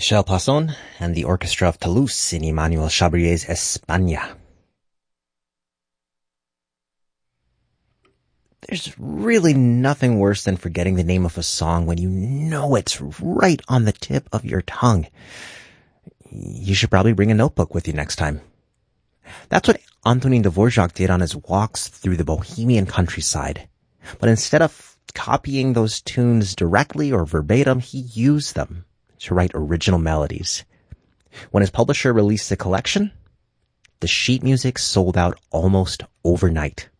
Michel Passon and the Orchestra of Toulouse in Emmanuel Chabrier's España. There's really nothing worse than forgetting the name of a song when you know it's right on the tip of your tongue. You should probably bring a notebook with you next time. That's what Antonin Dvorak did on his walks through the Bohemian countryside. But instead of copying those tunes directly or verbatim, he used them to write original melodies. When his publisher released the collection, the sheet music sold out almost overnight.